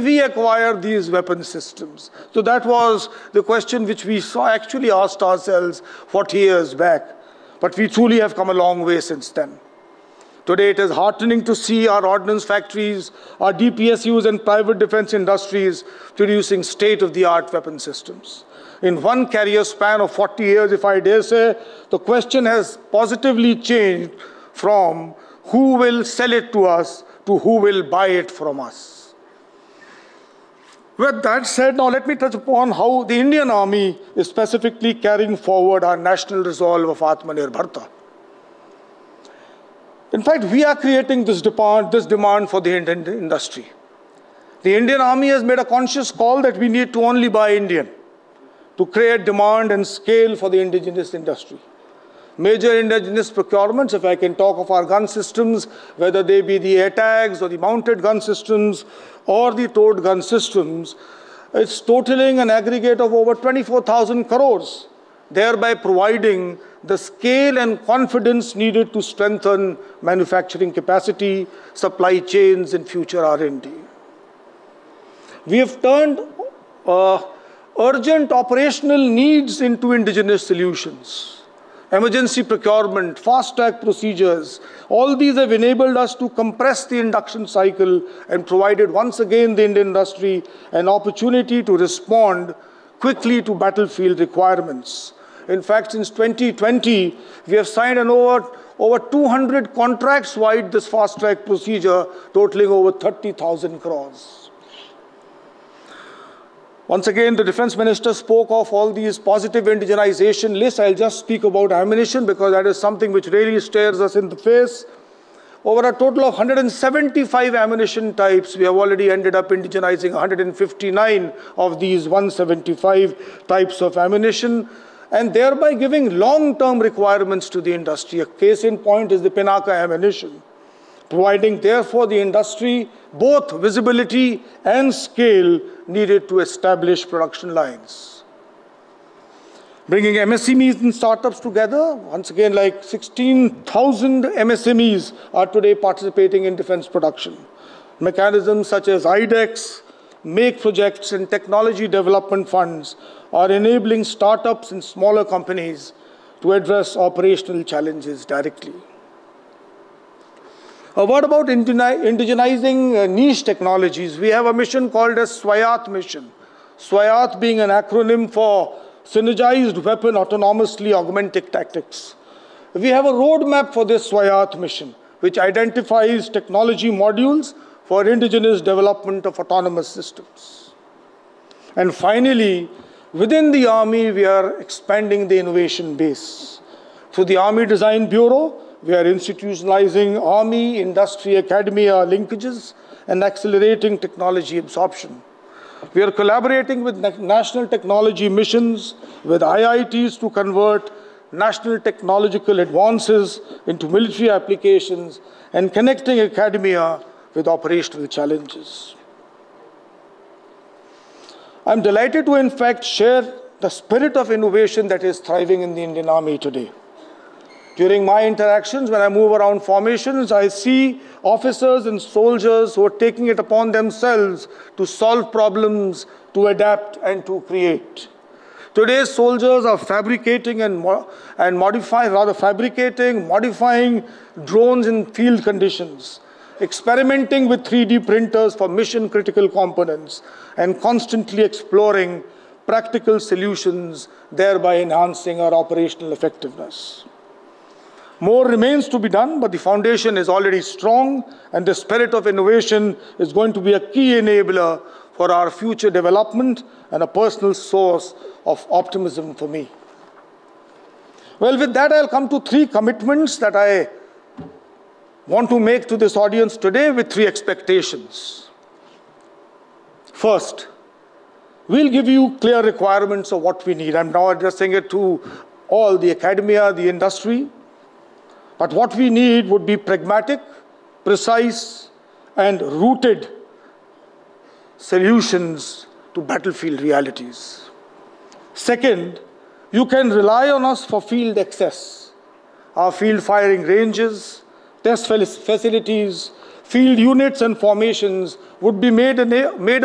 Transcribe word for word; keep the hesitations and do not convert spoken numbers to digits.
we acquire these weapon systems? So that was the question which we saw actually asked ourselves forty years back. But we truly have come a long way since then. Today, it is heartening to see our ordnance factories, our D P S Us and private defense industries producing state-of-the-art weapon systems. In one carrier span of forty years, if I dare say, the question has positively changed from who will sell it to us to who will buy it from us. With that said, now let me touch upon how the Indian Army is specifically carrying forward our national resolve of Atmanirbharta. In fact, we are creating this demand, this demand for the Indian industry. The Indian Army has made a conscious call that we need to only buy Indian to create demand and scale for the indigenous industry. Major indigenous procurements, if I can talk of our gun systems, whether they be the A TAGs or the mounted gun systems or the towed gun systems, it's totaling an aggregate of over twenty-four thousand crores, thereby providing the scale and confidence needed to strengthen manufacturing capacity, supply chains, and future R and D. We have turned uh, urgent operational needs into indigenous solutions. Emergency procurement, fast-track procedures, all these have enabled us to compress the induction cycle and provided once again the Indian industry an opportunity to respond quickly to battlefield requirements. In fact, since twenty twenty, we have signed an over, over two hundred contracts wide this fast-track procedure, totaling over thirty thousand crores. Once again, the Defense Minister spoke of all these positive indigenization lists. I'll just speak about ammunition because that is something which really stares us in the face. Over a total of one hundred seventy-five ammunition types, we have already ended up indigenizing one hundred fifty-nine of these one hundred seventy-five types of ammunition, and thereby giving long-term requirements to the industry. A case in point is the Pinaka ammunition, providing therefore the industry both visibility and scale needed to establish production lines. Bringing M S M Es and startups together, once again like sixteen thousand M S M Es are today participating in defense production. Mechanisms such as I DEX, MAKE projects, and technology development funds are enabling startups and smaller companies to address operational challenges directly. A word about indigenizing uh, niche technologies. We have a mission called as SWAYAT mission. SWAYAT being an acronym for Synergized Weapon Autonomously Augmenting Tactics. We have a roadmap for this SWAYAT mission, which identifies technology modules for indigenous development of autonomous systems. And finally, within the Army, we are expanding the innovation base. Through the Army Design Bureau, we are institutionalizing Army, industry, academia linkages and accelerating technology absorption. We are collaborating with national technology missions, with I I Ts to convert national technological advances into military applications and connecting academia with operational challenges. I'm delighted to, in fact, share the spirit of innovation that is thriving in the Indian Army today. During my interactions, when I move around formations, I see officers and soldiers who are taking it upon themselves to solve problems, to adapt, and to create. Today's soldiers are fabricating and, mo and modifying, rather fabricating, modifying drones in field conditions, experimenting with three D printers for mission-critical components, and constantly exploring practical solutions, thereby enhancing our operational effectiveness. More remains to be done, but the foundation is already strong, and the spirit of innovation is going to be a key enabler for our future development and a personal source of optimism for me. Well, with that, I'll come to three commitments that I want to make to this audience today with three expectations. First, we'll give you clear requirements of what we need. I'm now addressing it to all the academia, the industry. But what we need would be pragmatic, precise, and rooted solutions to battlefield realities. Second, you can rely on us for field access. Our field firing ranges, test facilities, field units, and formations would be made, made